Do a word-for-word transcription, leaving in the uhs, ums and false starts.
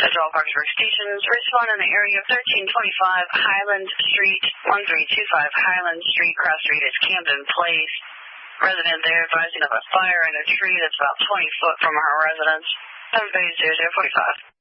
Central Parkersburg stations respond in the area of thirteen twenty-five Highland Street, one three two five Highland Street, cross street is Camden Place. Resident there advising of a fire in a tree that's about twenty foot from her residence. seven phase zero zero forty-five.